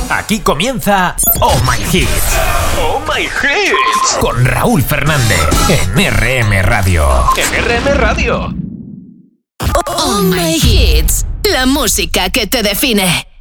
Aquí comienza Oh My Hits. Oh My Hits. Con Raúl Fernández en RM Radio. En RM Radio. Oh My Hits. La música que te define.